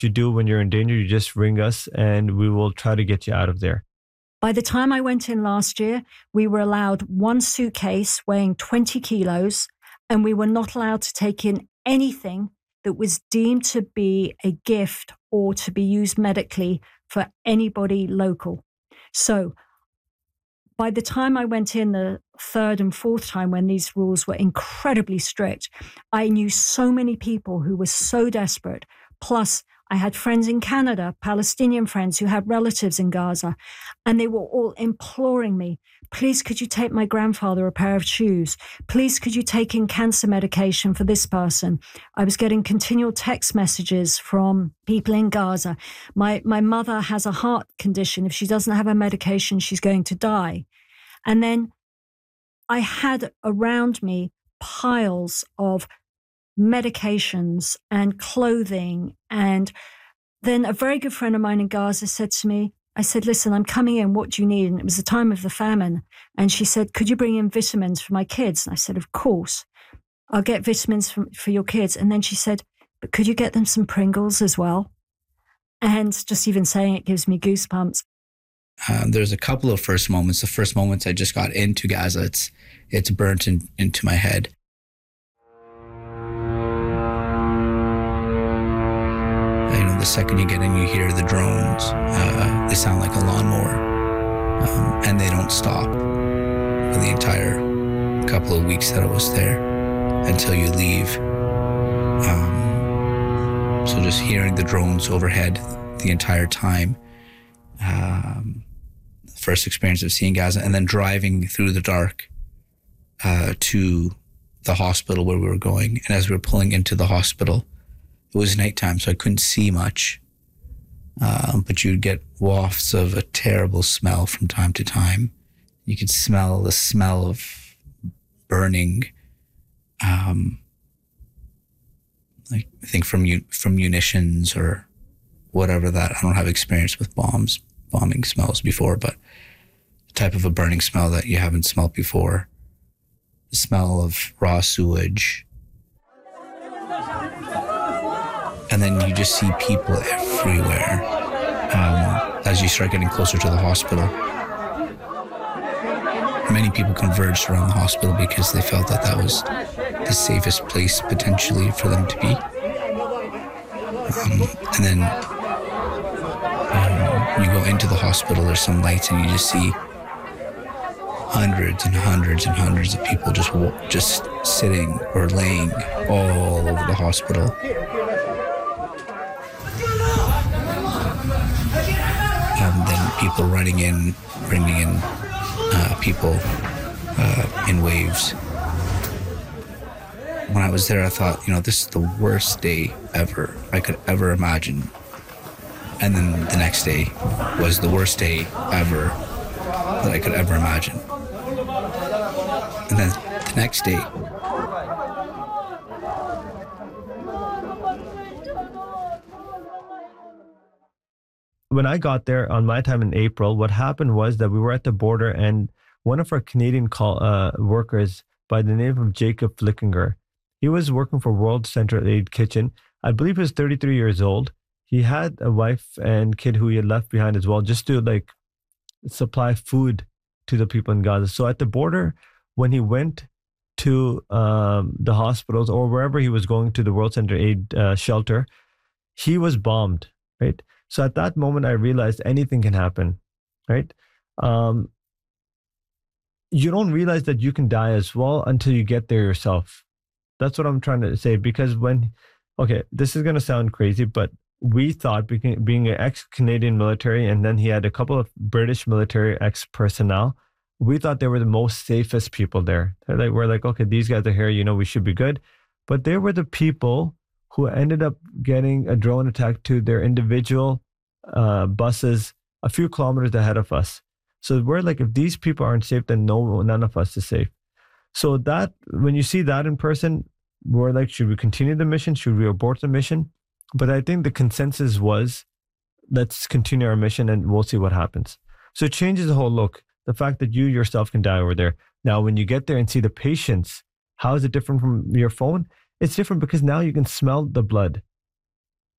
you do when you're in danger, you just ring us and we will try to get you out of there. By the time I went in last year, we were allowed one suitcase weighing 20 kilos, and we were not allowed to take in anything that was deemed to be a gift or to be used medically for anybody local. So by the time I went in the third and fourth time, when these rules were incredibly strict, I knew so many people who were so desperate. Plus, I had friends in Canada, Palestinian friends who had relatives in Gaza, and they were all imploring me, please, could you take my grandfather a pair of shoes? Please, could you take in cancer medication for this person? I was getting continual text messages from people in Gaza. My mother has a heart condition. If she doesn't have her medication, she's going to die. And then I had around me piles of medications and clothing. And then a very good friend of mine in Gaza said to me, I said, listen, I'm coming in. What do you need? And it was the time of the famine. And she said, could you bring in vitamins for my kids? And I said, of course, I'll get vitamins for your kids. And then she said, but could you get them some Pringles as well? And just even saying it gives me goosebumps. There's a couple of first moments. The first moments I just got into Gaza, it's burnt into my head. The second you get in, you hear the drones. They sound like a lawnmower, and they don't stop for the entire couple of weeks that I was there until you leave. So just hearing the drones overhead the entire time. First experience of seeing Gaza, and then driving through the dark to the hospital where we were going. And as we were pulling into the hospital, it was nighttime, so I couldn't see much. But you'd get wafts of a terrible smell from time to time. You could smell the smell of burning, like I think from munitions or whatever that. I don't have experience with bombing smells before, but the type of a burning smell that you haven't smelled before. The smell of raw sewage. And then you just see people everywhere as you start getting closer to the hospital. Many people converged around the hospital because they felt that was the safest place potentially for them to be. And then you go into the hospital, there's some lights, and you just see hundreds and hundreds and hundreds of people just sitting or laying all over the hospital. And then people running in, bringing in people in waves. When I was there, I thought, this is the worst day ever I could ever imagine. And then the next day was the worst day ever that I could ever imagine. And then the next day, when I got there on my time in April, what happened was that we were at the border, and one of our Canadian workers by the name of Jacob Flickinger, he was working for World Central Aid Kitchen. I believe he was 33 years old. He had a wife and kid who he had left behind as well, just to supply food to the people in Gaza. So at the border, when he went to the hospitals or wherever he was going to the World Central Aid shelter, he was bombed, right? So at that moment, I realized anything can happen, right? You don't realize that you can die as well until you get there yourself. That's what I'm trying to say. Because this is going to sound crazy, but we thought, being an ex-Canadian military, and then he had a couple of British military ex-personnel, we thought they were the most safest people there. We're like, okay, these guys are here, we should be good. But they were the people who ended up getting a drone attack to their individual buses a few kilometers ahead of us. So we're like, if these people aren't safe, then none of us is safe. So that, when you see that in person, we're like, should we continue the mission? Should we abort the mission? But I think the consensus was, let's continue our mission and we'll see what happens. So it changes the whole look. The fact that you yourself can die over there. Now, when you get there and see the patients, how is it different from your phone? It's different because now you can smell the blood.